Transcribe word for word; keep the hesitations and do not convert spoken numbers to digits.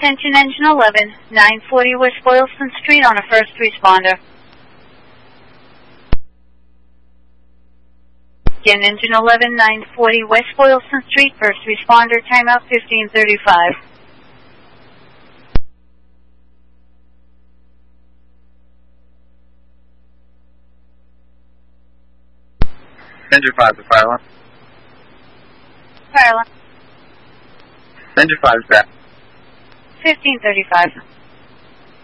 Attention Engine eleven, nine forty West Boylston Street on a first responder. Again, Engine eleven, nine forty West Boylston Street, first responder, timeout fifteen thirty-five. Engine five to fire line. Fire line. Engine five is back. fifteen thirty-five.